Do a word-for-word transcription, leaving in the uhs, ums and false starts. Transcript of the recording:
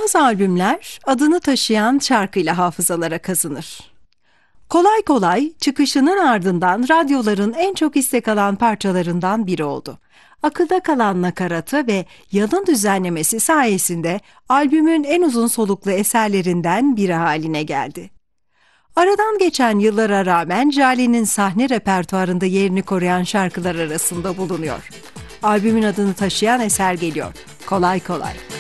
Bazı albümler adını taşıyan şarkıyla hafızalara kazınır. Kolay Kolay, çıkışının ardından radyoların en çok istek alan parçalarından biri oldu. Akılda kalan nakaratı ve yalın düzenlemesi sayesinde albümün en uzun soluklu eserlerinden biri haline geldi. Aradan geçen yıllara rağmen Jale'nin sahne repertuarında yerini koruyan şarkılar arasında bulunuyor. Albümün adını taşıyan eser geliyor. Kolay Kolay.